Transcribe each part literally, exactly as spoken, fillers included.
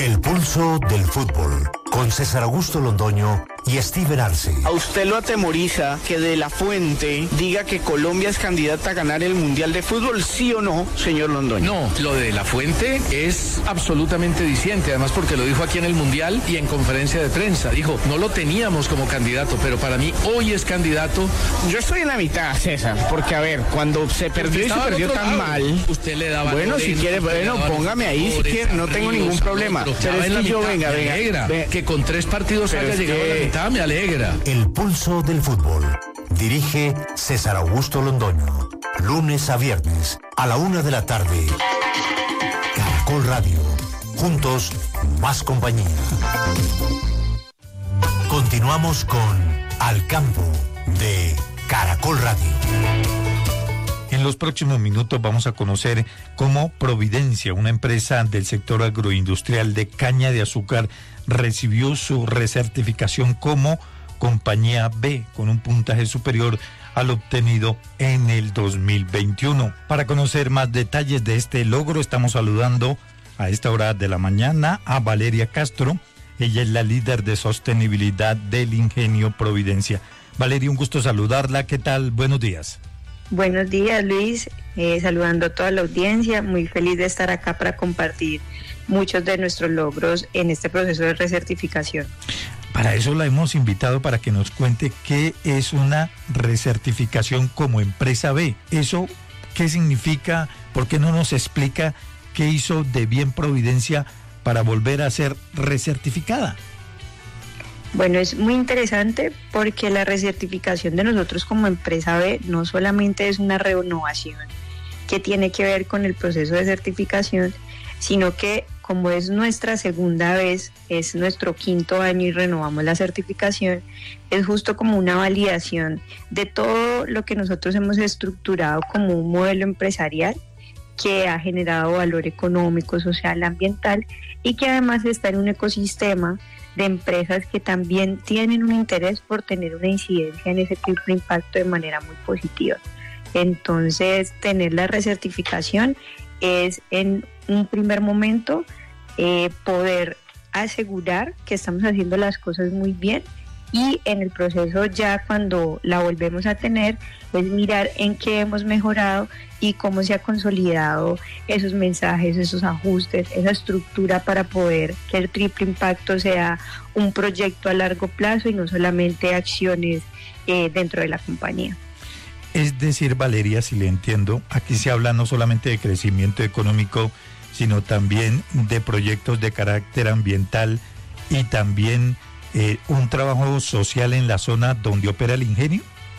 El pulso del fútbol, con César Augusto Londoño y Steven Arce. ¿A usted lo atemoriza que De La Fuente diga que Colombia es candidata a ganar el Mundial de Fútbol, sí o no, señor Londoño? No, lo de De La Fuente es absolutamente diciente, además porque lo dijo aquí en el Mundial y en conferencia de prensa. Dijo, no lo teníamos como candidato, pero para mí hoy es candidato. Yo estoy en la mitad, César, porque a ver, cuando se perdió y se perdió tan mal, usted le daba. Bueno, si quiere, bueno, póngame ahí si quiere, no tengo ningún problema. Pero es que yo, venga, me venga, alegra venga. que con tres partidos Pero haya es llegado que... a la mitad, me alegra. El pulso del fútbol. Dirige César Augusto Londoño. Lunes a viernes, a la una de la tarde. Caracol Radio. Juntos, más compañía. Continuamos con Al Campo de Caracol Radio. En los próximos minutos vamos a conocer cómo Providencia, una empresa del sector agroindustrial de caña de azúcar, recibió su recertificación como compañía B, con un puntaje superior al obtenido en el dos mil veintiuno. Para conocer más detalles de este logro, estamos saludando a esta hora de la mañana a Valeria Castro. Ella es la líder de sostenibilidad del Ingenio Providencia. Valeria, un gusto saludarla. ¿Qué tal? Buenos días. Buenos días, Luis, eh, saludando a toda la audiencia, muy feliz de estar acá para compartir muchos de nuestros logros en este proceso de recertificación. Para eso la hemos invitado para que nos cuente qué es una recertificación como empresa B. ¿Eso qué significa? ¿Por qué no nos explica qué hizo de bien Providencia para volver a ser recertificada? Bueno, es muy interesante porque la recertificación de nosotros como empresa B no solamente es una renovación que tiene que ver con el proceso de certificación, sino que como es nuestra segunda vez, es nuestro quinto año y renovamos la certificación, es justo como una validación de todo lo que nosotros hemos estructurado como un modelo empresarial que ha generado valor económico, social, ambiental y que además está en un ecosistema de empresas que también tienen un interés por tener una incidencia en ese triple impacto de manera muy positiva. Entonces, tener la recertificación es en un primer momento eh, poder asegurar que estamos haciendo las cosas muy bien y en el proceso ya cuando la volvemos a tener es mirar en qué hemos mejorado y cómo se ha consolidado esos mensajes, esos ajustes, esa estructura para poder que el triple impacto sea un proyecto a largo plazo y no solamente acciones eh, dentro de la compañía. Es decir, Valeria, si le entiendo, aquí se habla no solamente de crecimiento económico, sino también de proyectos de carácter ambiental y también eh, un trabajo social en la zona donde opera el ingenio.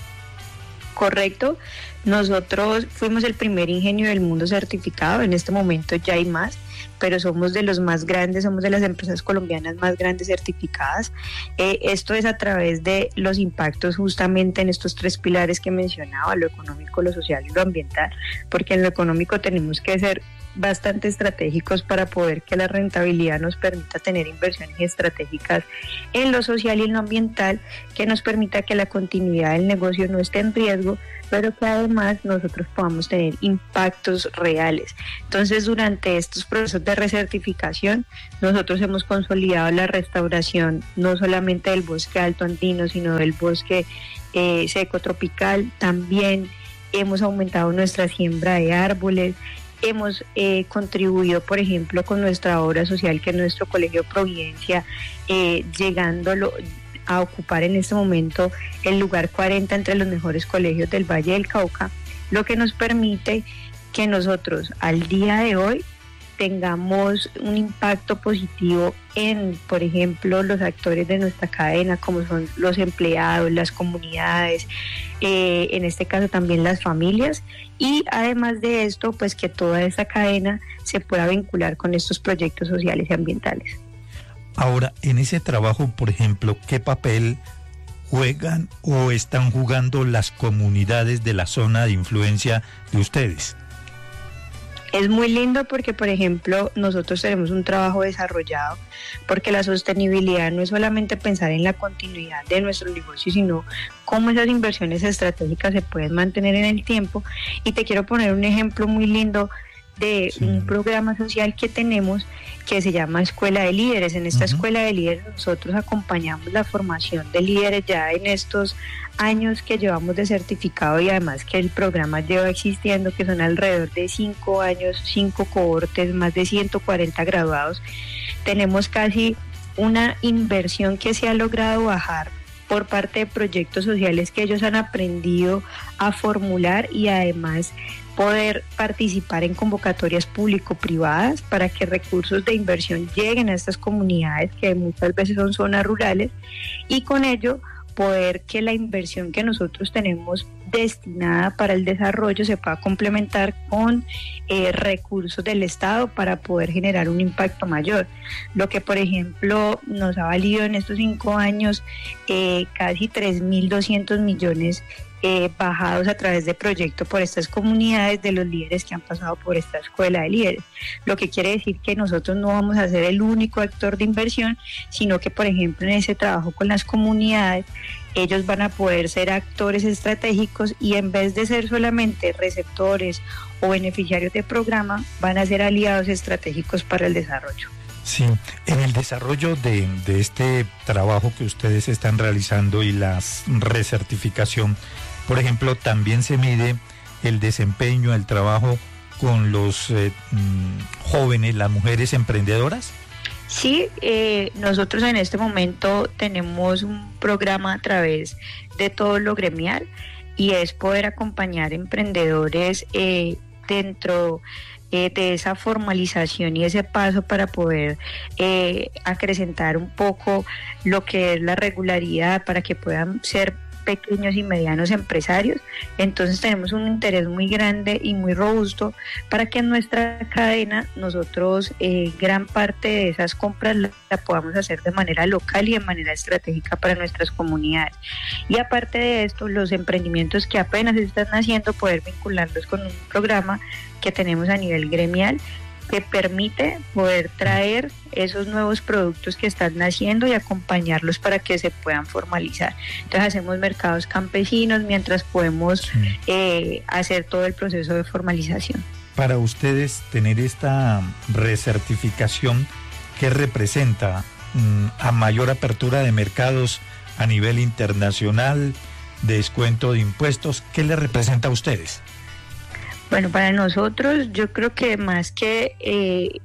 Correcto, nosotros fuimos el primer ingenio del mundo certificado, en este momento ya hay más, pero somos de los más grandes, somos de las empresas colombianas más grandes certificadas. Eh, esto es a través de los impactos justamente en estos tres pilares que mencionaba, lo económico, lo social y lo ambiental, porque en lo económico tenemos que ser bastante estratégicos para poder que la rentabilidad nos permita tener inversiones estratégicas en lo social y en lo ambiental, que nos permita que la continuidad del negocio no esté en riesgo, pero que además nosotros podamos tener impactos reales. Entonces, durante estos procesos de recertificación, nosotros hemos consolidado la restauración no solamente del bosque alto andino, sino del bosque eh, seco tropical. También hemos aumentado nuestra siembra de árboles. Hemos eh, contribuido, por ejemplo, con nuestra obra social, que es nuestro Colegio Providencia, eh, llegándolo a ocupar en este momento el lugar cuarenta entre los mejores colegios del Valle del Cauca, lo que nos permite que nosotros al día de hoy tengamos un impacto positivo en, por ejemplo, los actores de nuestra cadena, como son los empleados, las comunidades, eh, en este caso también las familias, y además de esto, pues que toda esa cadena se pueda vincular con estos proyectos sociales y ambientales. Ahora, en ese trabajo, por ejemplo, ¿qué papel juegan o están jugando las comunidades de la zona de influencia de ustedes? Es muy lindo porque, por ejemplo, nosotros tenemos un trabajo desarrollado, porque la sostenibilidad no es solamente pensar en la continuidad de nuestro negocio, sino cómo esas inversiones estratégicas se pueden mantener en el tiempo. Y te quiero poner un ejemplo muy lindo de sí. un programa social que tenemos que se llama Escuela de Líderes. En esta uh-huh. Escuela de Líderes nosotros acompañamos la formación de líderes ya en estos años que llevamos de certificado, y además que el programa lleva existiendo, que son alrededor de cinco años, cinco cohortes, más de ciento cuarenta graduados. Tenemos casi una inversión que se ha logrado bajar por parte de proyectos sociales que ellos han aprendido a formular, y además poder participar en convocatorias público-privadas para que recursos de inversión lleguen a estas comunidades que muchas veces son zonas rurales, y con ello poder que la inversión que nosotros tenemos destinada para el desarrollo se pueda complementar con eh, recursos del Estado para poder generar un impacto mayor. Lo que, por ejemplo, nos ha valido en estos cinco años eh, casi tres mil doscientos millones eh, bajados a través de proyectos por estas comunidades de los líderes que han pasado por esta escuela de líderes. Lo que quiere decir que nosotros no vamos a ser el único actor de inversión, sino que, por ejemplo, en ese trabajo con las comunidades, ellos van a poder ser actores estratégicos, y en vez de ser solamente receptores o beneficiarios de programa, van a ser aliados estratégicos para el desarrollo. Sí, en el desarrollo de, de este trabajo que ustedes están realizando y la recertificación, por ejemplo, también se mide el desempeño, el trabajo con los eh, jóvenes, las mujeres emprendedoras. Sí, eh, nosotros en este momento tenemos un programa a través de todo lo gremial, y es poder acompañar emprendedores eh, dentro eh, de esa formalización y ese paso para poder eh, acrecentar un poco lo que es la regularidad, para que puedan ser pequeños y medianos empresarios. Entonces tenemos un interés muy grande y muy robusto para que en nuestra cadena nosotros eh, gran parte de esas compras la, la podamos hacer de manera local y de manera estratégica para nuestras comunidades. Y aparte de esto, los emprendimientos que apenas están haciendo, poder vincularlos con un programa que tenemos a nivel gremial, que permite poder traer esos nuevos productos que están naciendo y acompañarlos para que se puedan formalizar. Entonces hacemos mercados campesinos mientras podemos sí. eh, hacer todo el proceso de formalización. Para ustedes, tener esta recertificación, ¿qué representa? ¿A mayor apertura de mercados a nivel internacional, descuento de impuestos? ¿Qué les representa a ustedes? Bueno, para nosotros yo creo que más que eh,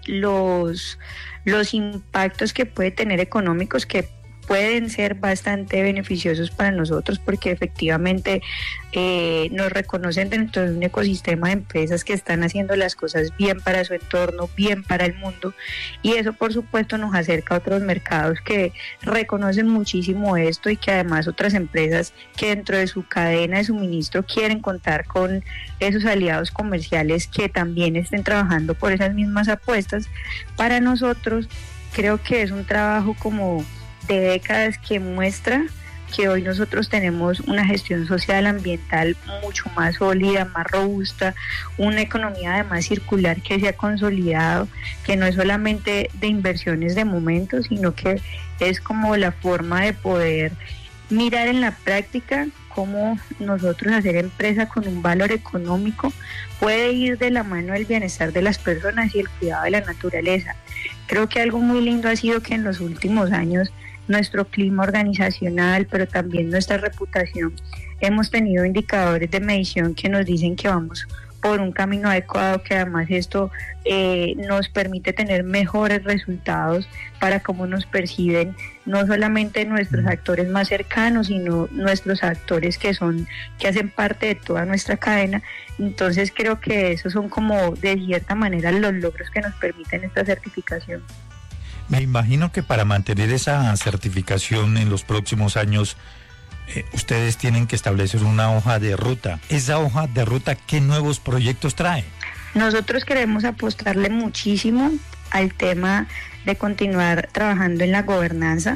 los, los impactos que puede tener económicos, que pueden ser bastante beneficiosos para nosotros, porque efectivamente eh, nos reconocen dentro de un ecosistema de empresas que están haciendo las cosas bien para su entorno, bien para el mundo, y eso por supuesto nos acerca a otros mercados que reconocen muchísimo esto, y que además otras empresas que dentro de su cadena de suministro quieren contar con esos aliados comerciales que también estén trabajando por esas mismas apuestas. Para nosotros creo que es un trabajo como de décadas que muestra que hoy nosotros tenemos una gestión social ambiental mucho más sólida, más robusta, una economía además circular que se ha consolidado, que no es solamente de inversiones de momento, sino que es como la forma de poder mirar en la práctica cómo nosotros hacer empresa con un valor económico puede ir de la mano del bienestar de las personas y el cuidado de la naturaleza. Creo que algo muy lindo ha sido que en los últimos años nuestro clima organizacional, pero también nuestra reputación, hemos tenido indicadores de medición que nos dicen que vamos por un camino adecuado, que además esto eh, nos permite tener mejores resultados para cómo nos perciben no solamente nuestros actores más cercanos, sino nuestros actores que son que hacen parte de toda nuestra cadena. Entonces creo que esos son como de cierta manera los logros que nos permiten esta certificación. Me imagino que para mantener esa certificación en los próximos años, eh, ustedes tienen que establecer una hoja de ruta. ¿Esa hoja de ruta qué nuevos proyectos trae? Nosotros queremos apostarle muchísimo al tema de continuar trabajando en la gobernanza,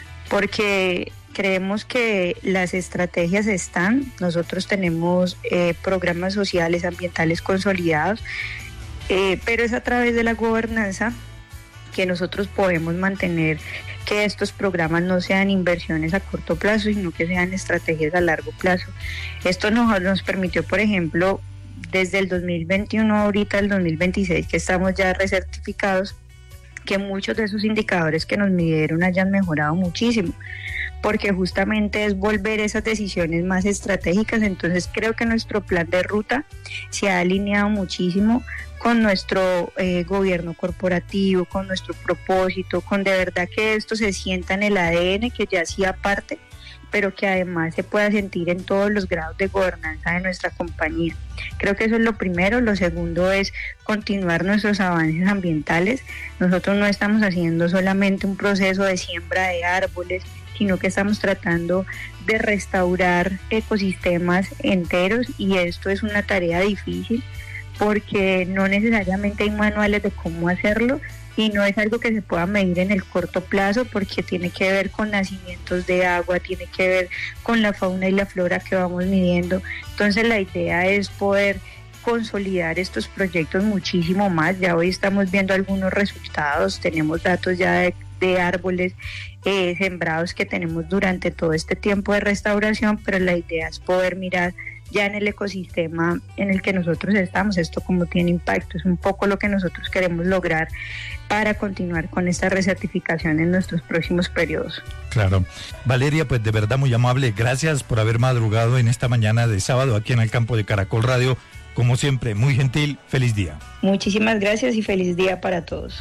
porque creemos que las estrategias están. Nosotros tenemos eh, programas sociales, ambientales consolidados, eh, pero es a través de la gobernanza que nosotros podemos mantener que estos programas no sean inversiones a corto plazo, sino que sean estrategias a largo plazo. Esto nos, nos permitió, por ejemplo, desde el dos mil veintiuno ahorita al dos mil veintiséis que estamos ya recertificados, que muchos de esos indicadores que nos midieron hayan mejorado muchísimo, porque justamente es volver esas decisiones más estratégicas. Entonces creo que nuestro plan de ruta se ha alineado muchísimo con nuestro eh, gobierno corporativo, con nuestro propósito, con de verdad que esto se sienta en el A D N, que ya hacía parte, pero que además se pueda sentir en todos los grados de gobernanza de nuestra compañía. Creo que eso es lo primero. Lo segundo es continuar nuestros avances ambientales. Nosotros no estamos haciendo solamente un proceso de siembra de árboles, sino que estamos tratando de restaurar ecosistemas enteros, y esto es una tarea difícil porque no necesariamente hay manuales de cómo hacerlo, y no es algo que se pueda medir en el corto plazo, porque tiene que ver con nacimientos de agua, tiene que ver con la fauna y la flora que vamos midiendo. Entonces la idea es poder consolidar estos proyectos muchísimo más. Ya hoy estamos viendo algunos resultados, tenemos datos ya de, de árboles eh, sembrados que tenemos durante todo este tiempo de restauración, pero la idea es poder mirar ya en el ecosistema en el que nosotros estamos, esto como tiene impacto. Es un poco lo que nosotros queremos lograr para continuar con esta recertificación en nuestros próximos periodos. Claro. Valeria, pues de verdad muy amable, gracias por haber madrugado en esta mañana de sábado aquí en el campo de Caracol Radio. Como siempre, muy gentil, feliz día. Muchísimas gracias y feliz día para todos.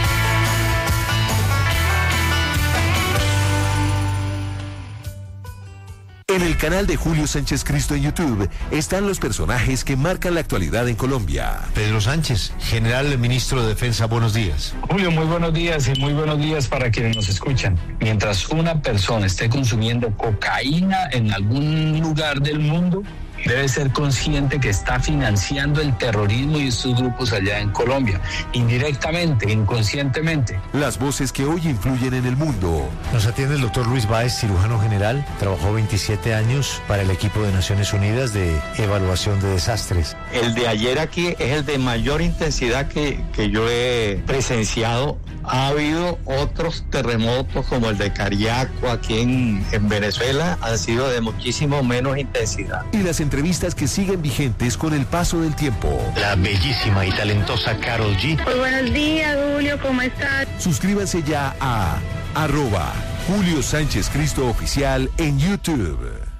En el canal de Julio Sánchez Cristo en YouTube están los personajes que marcan la actualidad en Colombia. Pedro Sánchez, general ministro de Defensa, buenos días. Julio, muy buenos días y muy buenos días para quienes nos escuchan. Mientras una persona esté consumiendo cocaína en algún lugar del mundo, debe ser consciente que está financiando el terrorismo y estos grupos allá en Colombia, indirectamente, inconscientemente. Las voces que hoy influyen en el mundo. Nos atiende el doctor Luis Báez, cirujano general. Trabajó veintisiete años para el equipo de Naciones Unidas de evaluación de desastres. El de ayer aquí es el de mayor intensidad que, que yo he presenciado. Ha habido otros terremotos como el de Cariaco aquí en, en Venezuela, han sido de muchísimo menos intensidad. Y las entrevistas que siguen vigentes con el paso del tiempo. La bellísima y talentosa Karol G. Pues buenos días, Julio, ¿cómo estás? Suscríbanse ya a arroba Julio Sánchez Cristo Oficial en YouTube.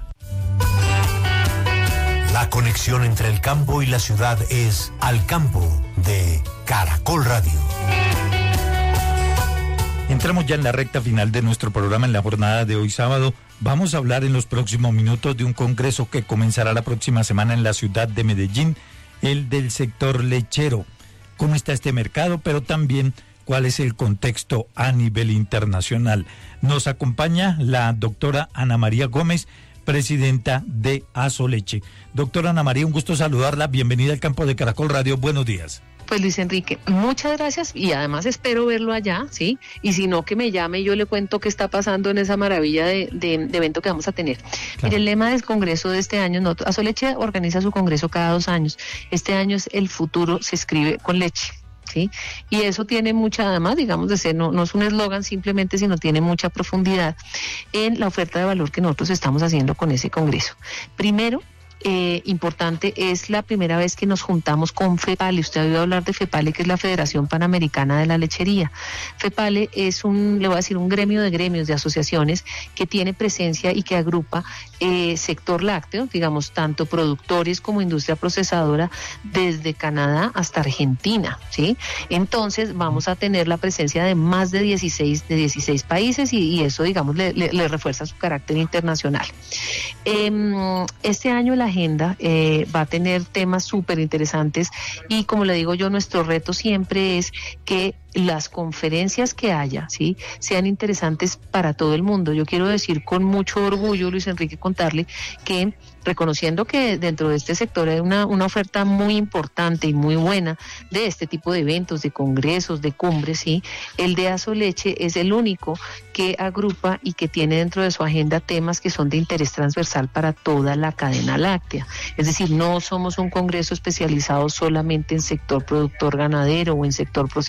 La conexión entre el campo y la ciudad es Al Campo de Caracol Radio. Entramos ya en la recta final de nuestro programa en la jornada de hoy sábado. Vamos a hablar en los próximos minutos de un congreso que comenzará la próxima semana en la ciudad de Medellín, el del sector lechero. ¿Cómo está este mercado? Pero también cuál es el contexto a nivel internacional. Nos acompaña la doctora Ana María Gómez, presidenta de Asoleche. Doctora Ana María, un gusto saludarla. Bienvenida al campo de Caracol Radio. Buenos días. Pues Luis Enrique, muchas gracias y además espero verlo allá, ¿sí? Y si no, que me llame y yo le cuento qué está pasando en esa maravilla de, de, de evento que vamos a tener. Claro. Mire, el lema del congreso de este año, no, Asoleche organiza su congreso cada dos años. Este año es El futuro se escribe con leche. ¿Sí? Y eso tiene mucha, además, digamos, de ser, no, no es un eslogan simplemente, sino tiene mucha profundidad en la oferta de valor que nosotros estamos haciendo con ese congreso. Primero, Eh, importante, es la primera vez que nos juntamos con FEPALE. Usted ha oído hablar de FEPALE, que es la Federación Panamericana de la Lechería. FEPALE es un, le voy a decir, un gremio de gremios, de asociaciones que tiene presencia y que agrupa eh, sector lácteo, digamos, tanto productores como industria procesadora, desde Canadá hasta Argentina, ¿sí? Entonces vamos a tener la presencia de más de dieciséis, de dieciséis países y, y eso, digamos, le, le, le refuerza su carácter internacional. Eh, este año la agenda eh, va a tener temas súper interesantes y, como le digo yo, nuestro reto siempre es que las conferencias que haya, ¿sí?, sean interesantes para todo el mundo. Yo quiero decir con mucho orgullo, Luis Enrique, contarle que, reconociendo que dentro de este sector hay una, una oferta muy importante y muy buena de este tipo de eventos, de congresos, de cumbres, ¿sí?, el de Asoleche es el único que agrupa y que tiene dentro de su agenda temas que son de interés transversal para toda la cadena láctea. Es decir, no somos un congreso especializado solamente en sector productor ganadero o en sector procesador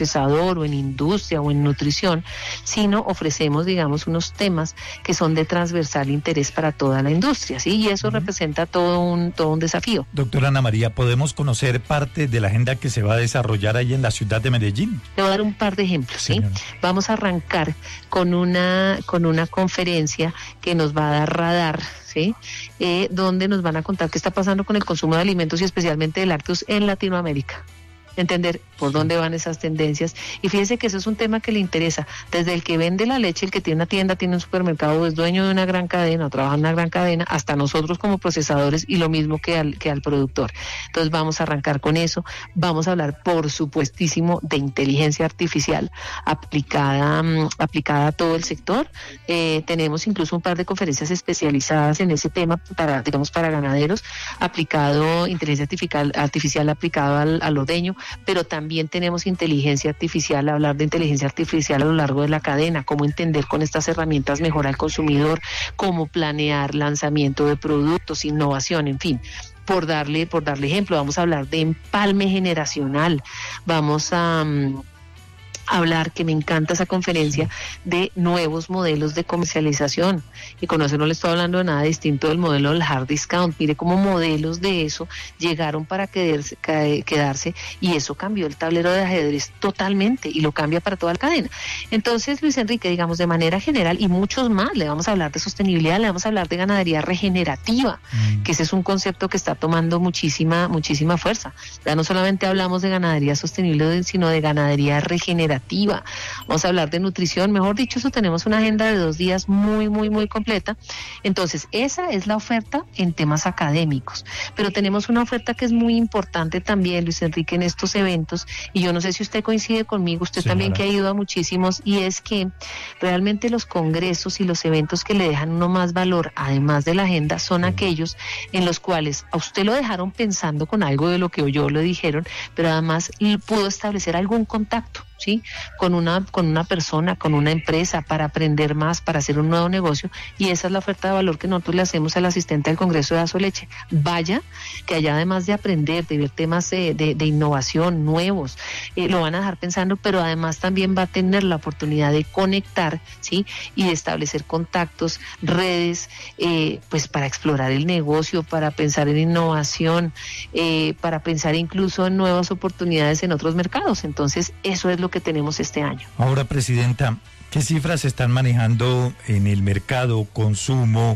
sector o en industria o en nutrición, sino ofrecemos, digamos, unos temas que son de transversal interés para toda la industria, ¿sí? Y eso uh-huh. representa todo un, todo un desafío. Doctora Ana María, ¿podemos conocer parte de la agenda que se va a desarrollar ahí en la ciudad de Medellín? Te voy a dar un par de ejemplos, ¿sí? Señora. Vamos a arrancar con una, con una conferencia que nos va a dar Radar, ¿sí? Eh, donde nos van a contar qué está pasando con el consumo de alimentos y especialmente de lácteos en Latinoamérica. Entender por dónde van esas tendencias. Y fíjese que eso es un tema que le interesa. Desde el que vende la leche, el que tiene una tienda, tiene un supermercado, es dueño de una gran cadena o trabaja en una gran cadena, hasta nosotros como procesadores y lo mismo que al, que al productor. Entonces vamos a arrancar con eso. Vamos a hablar, por supuestísimo, de inteligencia artificial aplicada, um, aplicada a todo el sector. Eh, tenemos incluso un par de conferencias especializadas en ese tema para, digamos, para ganaderos, aplicado, inteligencia artificial, artificial aplicado al, al ordeño, pero también tenemos inteligencia artificial, hablar de inteligencia artificial a lo largo de la cadena, cómo entender con estas herramientas mejor al consumidor, cómo planear lanzamiento de productos, innovación, en fin. Por darle, por darle ejemplo, vamos a hablar de empalme generacional, vamos a... Um, hablar, que me encanta esa conferencia, de nuevos modelos de comercialización. Y con eso no le estoy hablando de nada distinto del modelo del hard discount. Mire cómo modelos de eso llegaron para quedarse, quedarse y eso cambió el tablero de ajedrez totalmente y lo cambia para toda la cadena. Entonces, Luis Enrique, digamos, de manera general y muchos más, le vamos a hablar de sostenibilidad, le vamos a hablar de ganadería regenerativa, mm. que ese es un concepto que está tomando muchísima, muchísima fuerza. Ya no solamente hablamos de ganadería sostenible, sino de ganadería regenerativa. Vamos a hablar de nutrición, mejor dicho, eso tenemos una agenda de dos días muy, muy, muy completa. Entonces, esa es la oferta en temas académicos, pero tenemos una oferta que es muy importante también, Luis Enrique, en estos eventos, y yo no sé si usted coincide conmigo, usted Señora. También que ha ido a muchísimos, y es que realmente los congresos y los eventos que le dejan uno más valor, además de la agenda, son aquellos en los cuales a usted lo dejaron pensando con algo de lo que oyó, le dijeron, pero además pudo establecer algún contacto, ¿sí? Con una, con una persona, con una empresa, para aprender más, para hacer un nuevo negocio, y esa es la oferta de valor que nosotros le hacemos al asistente del Congreso de Asoleche. Vaya, que allá además de aprender, de ver temas de, de, de innovación nuevos, eh, lo van a dejar pensando, pero además también va a tener la oportunidad de conectar, ¿sí? Y de establecer contactos, redes, eh, pues para explorar el negocio, para pensar en innovación, eh, para pensar incluso en nuevas oportunidades en otros mercados. Entonces, eso es lo que tenemos este año. Ahora, Presidenta, ¿qué cifras se están manejando en el mercado? Consumo,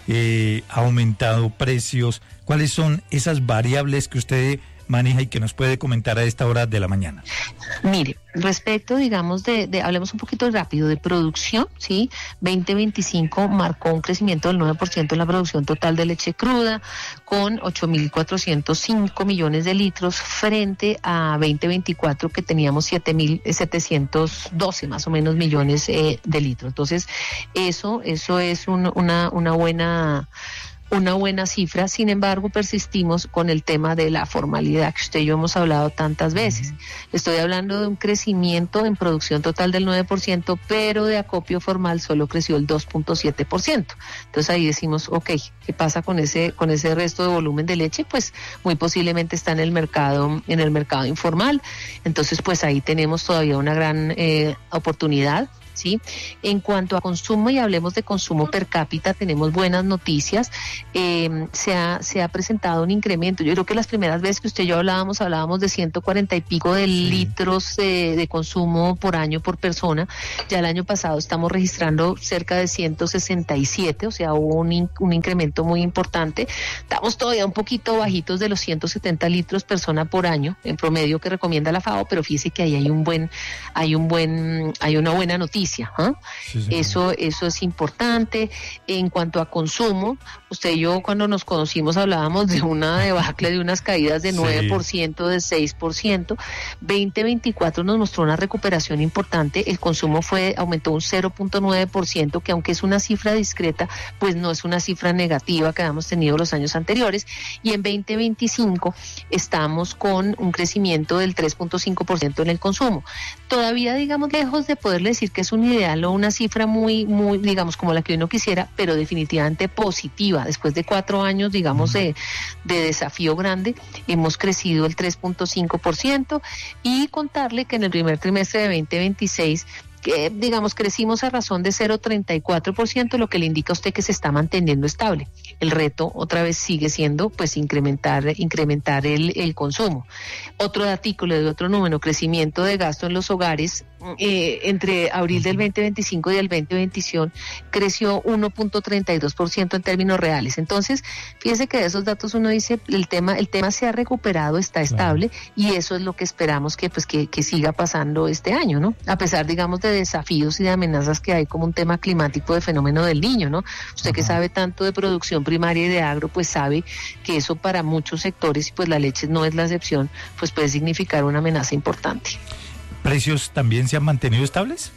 eh, ha aumentado precios. ¿Cuáles son esas variables que usted maneja y que nos puede comentar a esta hora de la mañana? Mire, respecto, digamos, de, de hablemos un poquito rápido de producción, ¿sí? veinte veinticinco marcó un crecimiento del nueve por ciento en la producción total de leche cruda, con ocho mil cuatrocientos cinco millones de litros, frente a veinte veinticuatro que teníamos siete mil setecientos doce más o menos millones eh, de litros. Entonces, eso, eso es un, una, una buena... una buena cifra. Sin embargo, persistimos con el tema de la formalidad que usted y yo hemos hablado tantas veces. Estoy hablando de un crecimiento en producción total del nueve por ciento, pero de acopio formal solo creció el dos punto siete por ciento. Entonces ahí decimos, ok, ¿qué pasa con ese con ese resto de volumen de leche? Pues muy posiblemente está en el mercado en el mercado informal. Entonces, pues ahí tenemos todavía una gran eh, oportunidad. ¿Sí? En cuanto a consumo, y hablemos de consumo per cápita, tenemos buenas noticias. Eh, se, ha, se ha presentado un incremento. Yo creo que las primeras veces que usted y yo hablábamos, hablábamos de ciento cuarenta y pico de sí. litros de, de consumo por año por persona. Ya el año pasado estamos registrando cerca de ciento sesenta y siete, o sea, hubo un, in, un incremento muy importante. Estamos todavía un poquito bajitos de los ciento setenta litros persona por año, en promedio, que recomienda la FAO, pero fíjese que ahí hay un buen, hay un buen, hay una buena noticia. ¿eh? Sí, sí, eso, eso es importante. En cuanto a consumo, usted y yo cuando nos conocimos hablábamos de una debacle, de unas caídas de nueve por ciento, sí. de seis por ciento. veinte veinticuatro nos mostró una recuperación importante. El consumo fue aumentó un cero punto nueve por ciento, que aunque es una cifra discreta, pues no es una cifra negativa que habíamos tenido los años anteriores. Y en veinte veinticinco estamos con un crecimiento del tres punto cinco por ciento en el consumo. Todavía, digamos, lejos de poderle decir que es un ideal o una cifra muy, muy, digamos, como la que uno quisiera, pero definitivamente positiva. Después de cuatro años, digamos, de, de desafío grande, hemos crecido el tres punto cinco por ciento y contarle que en el primer trimestre de veinte veintiséis que digamos crecimos a razón de cero punto treinta y cuatro por ciento, lo que le indica a usted que se está manteniendo estable. El reto otra vez sigue siendo pues incrementar incrementar el, el consumo. Otro artículo de otro número, crecimiento de gasto en los hogares eh, entre abril del veinte veinticinco y el veinte veintiséis creció uno punto treinta y dos por ciento en términos reales. Entonces, fíjese que de esos datos uno dice el tema el tema se ha recuperado, está estable, y eso es lo que esperamos que pues que, que siga pasando este año, ¿no? A pesar, digamos, de desafíos y de amenazas que hay como un tema climático de fenómeno del Niño, ¿no? Usted que sabe tanto de producción primaria y de agro, pues sabe que eso para muchos sectores, y pues la leche no es la excepción, pues puede significar una amenaza importante. ¿Precios también se han mantenido estables?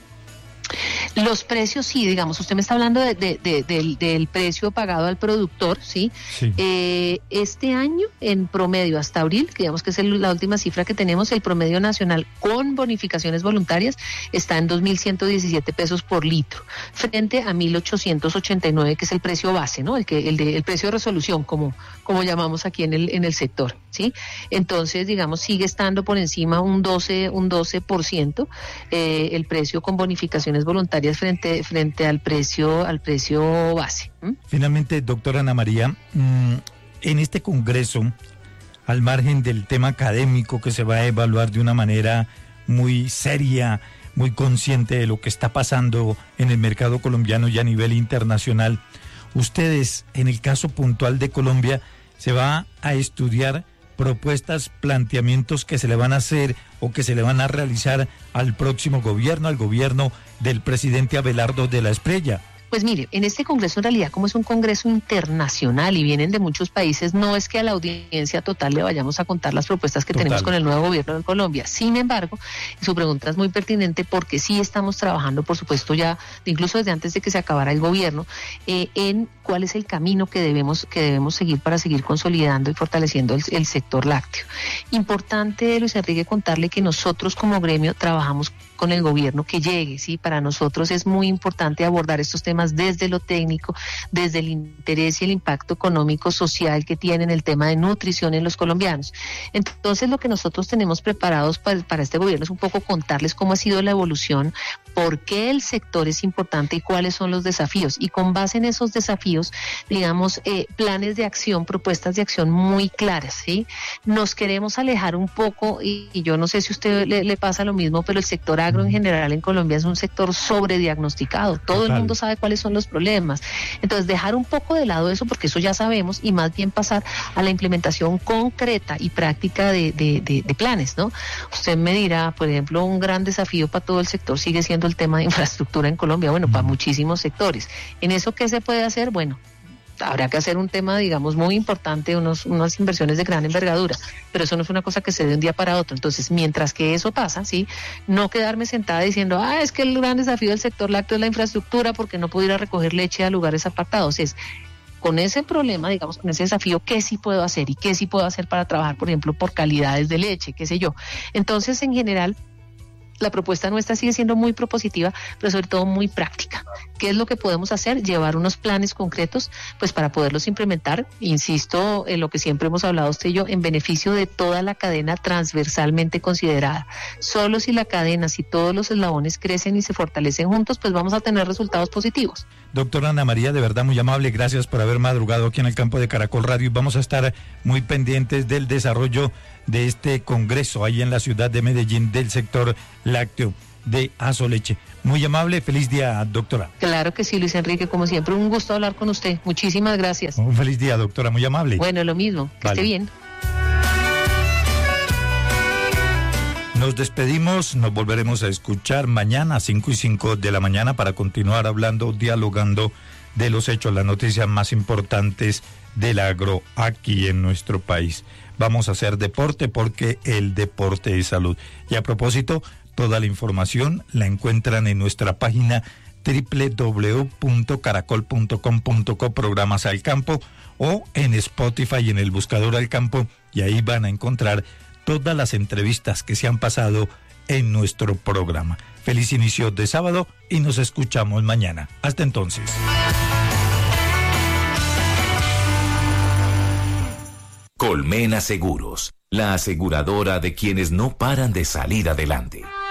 Los precios, sí, digamos, usted me está hablando de, de, de, del, del precio pagado al productor, ¿sí? sí. Eh, este año, en promedio, hasta abril, que digamos que es el, la última cifra que tenemos, el promedio nacional con bonificaciones voluntarias está en dos mil ciento diecisiete pesos por litro, frente a mil ochocientos ochenta y nueve, que es el precio base, ¿no? El que el, de, el precio de resolución, como, como llamamos aquí en el, en el sector, ¿sí? Entonces, digamos, sigue estando por encima un doce, un doce por ciento eh, el precio con bonificaciones voluntarias frente frente al precio al precio base. ¿Mm? Finalmente, doctora Ana María, mmm, en este congreso, al margen del tema académico que se va a evaluar de una manera muy seria, muy consciente de lo que está pasando en el mercado colombiano y a nivel internacional, ustedes, en el caso puntual de Colombia, se va a estudiar propuestas, planteamientos que se le van a hacer o que se le van a realizar al próximo gobierno, al gobierno del presidente Abelardo de la Espriella. Pues mire, en este congreso en realidad, como es un congreso internacional y vienen de muchos países, no es que a la audiencia total le vayamos a contar las propuestas que total. tenemos con el nuevo gobierno de Colombia. Sin embargo, su pregunta es muy pertinente porque sí estamos trabajando, por supuesto, ya incluso desde antes de que se acabara el gobierno, eh, en cuál es el camino que debemos que debemos seguir para seguir consolidando y fortaleciendo el, el sector lácteo. Importante, Luis Enrique, contarle que nosotros como gremio trabajamos con el gobierno que llegue, ¿sí? Para nosotros es muy importante abordar estos temas desde lo técnico, desde el interés y el impacto económico social que tienen el tema de nutrición en los colombianos. Entonces, lo que nosotros tenemos preparados para, para este gobierno es un poco contarles cómo ha sido la evolución, por qué el sector es importante y cuáles son los desafíos. Y con base en esos desafíos, digamos, eh, planes de acción, propuestas de acción muy claras, ¿sí? Nos queremos alejar un poco, y, y yo no sé si a usted le, le pasa lo mismo, pero el sector agro en general en Colombia es un sector sobrediagnosticado. Todo Total. el mundo sabe cuáles son los problemas. Entonces, dejar un poco de lado eso, porque eso ya sabemos, y más bien pasar a la implementación concreta y práctica de, de, de, de planes, ¿no? Usted me dirá, por ejemplo, un gran desafío para todo el sector sigue siendo el tema de infraestructura en Colombia, bueno, para muchísimos sectores. ¿En eso qué se puede hacer? Bueno, habrá que hacer un tema, digamos, muy importante, unos, unas inversiones de gran envergadura, pero eso no es una cosa que se dé de un día para otro. Entonces, mientras que eso pasa, sí, no quedarme sentada diciendo, ah, es que el gran desafío del sector lácteo es la infraestructura porque no pudiera recoger leche a lugares apartados. Es con ese problema, digamos, con ese desafío, ¿qué sí puedo hacer? ¿Y qué sí puedo hacer para trabajar, por ejemplo, por calidades de leche, qué sé yo? Entonces, en general, la propuesta nuestra sigue siendo muy propositiva, pero sobre todo muy práctica. ¿Qué es lo que podemos hacer? Llevar unos planes concretos, pues para poderlos implementar, insisto, en lo que siempre hemos hablado usted y yo, en beneficio de toda la cadena transversalmente considerada. Solo si la cadena, si todos los eslabones crecen y se fortalecen juntos, pues vamos a tener resultados positivos. Doctora Ana María, de verdad muy amable, gracias por haber madrugado aquí en el campo de Caracol Radio, y vamos a estar muy pendientes del desarrollo de este congreso ahí en la ciudad de Medellín del sector lácteo de Asoleche. Muy amable, feliz día, doctora. Claro que sí, Luis Enrique, como siempre, un gusto hablar con usted. Muchísimas gracias. Un feliz día, doctora, muy amable. Bueno, lo mismo, que vale. esté bien. Nos despedimos, nos volveremos a escuchar mañana a cinco y cinco de la mañana para continuar hablando, dialogando de los hechos, las noticias más importantes del agro aquí en nuestro país. Vamos a hacer deporte porque el deporte es salud. Y a propósito, toda la información la encuentran en nuestra página doble u doble u doble u punto caracol punto com punto co, programas al campo, o en Spotify en el buscador al campo, y ahí van a encontrar todas las entrevistas que se han pasado en nuestro programa. Feliz inicio de sábado y nos escuchamos mañana. Hasta entonces. Colmena Seguros, la aseguradora de quienes no paran de salir adelante.